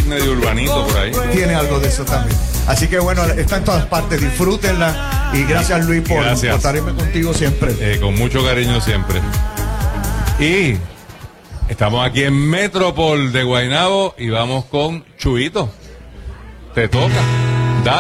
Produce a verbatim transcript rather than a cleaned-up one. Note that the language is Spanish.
medio urbanito por ahí. Tiene algo de eso también. Así que bueno, está en todas partes, disfrútenla. Y gracias, Luis, por, por estarme contigo siempre. Eh, con mucho cariño siempre. Y estamos aquí en Metropol de Guaynabo y vamos con Chuito. Te toca.